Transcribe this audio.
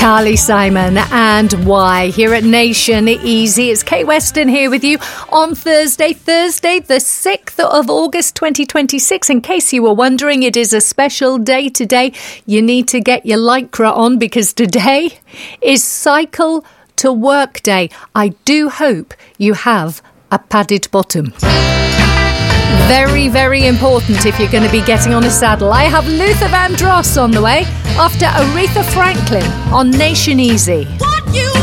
Carly Simon and Why here at Nation Easy. It's Kate Weston here with you on Thursday the 6th of August 2026. In case you were wondering, it is a special day today. You need to get your lycra on because today is Cycle to Work Day. I do hope you have a padded bottom. Very, very important if you're going to be getting on a saddle. I have Luther Vandross on the way after Aretha Franklin on Nation Easy. What you